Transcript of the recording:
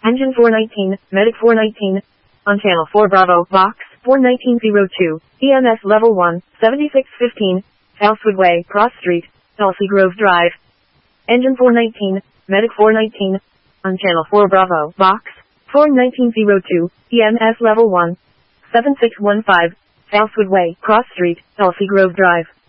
Engine 419, Medic 419. On Channel 4 Bravo, Box 41902, EMS Level 1, 7615, Southwood Way, Cross Street, Elsie Grove Drive. Engine 419, Medic 419. On Channel 4 Bravo, Box 41902, EMS Level 1, 7615, Southwood Way, Cross Street, Elsie Grove Drive.